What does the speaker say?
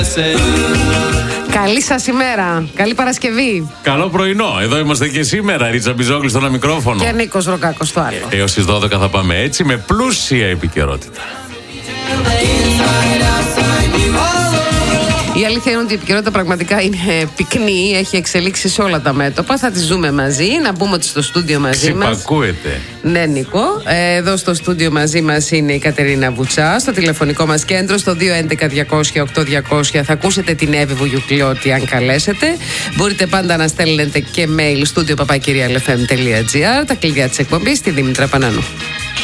Καλή σας ημέρα. Καλή Παρασκευή. Καλό πρωινό. Εδώ είμαστε και σήμερα. Ρίτσα Μπιζόγλου στο ένα μικρόφωνο. Και Νίκος Ροκάκος στο άλλο. Έως τις 12 θα πάμε έτσι με πλούσια επικαιρότητα. Η αλήθεια είναι ότι η επικαιρότητα πραγματικά είναι πυκνή, έχει εξελίξει σε όλα τα μέτωπα. Θα τη ζούμε μαζί. Να πούμε ότι στο στούντιο μαζί μας. Ξυπακούεται. Ναι, Νίκο. Εδώ στο στούντιο μαζί μας είναι η Κατερίνα Βουτσά. Στο τηλεφωνικό μας κέντρο, στο 211-200-8200, θα ακούσετε την Εύη Βουγιουκλιώτη αν καλέσετε. Μπορείτε πάντα να στέλνετε και mail studio@papakirialfm.gr. Τα κλειδιά της εκπομπής στη Δήμητρα Πανανού.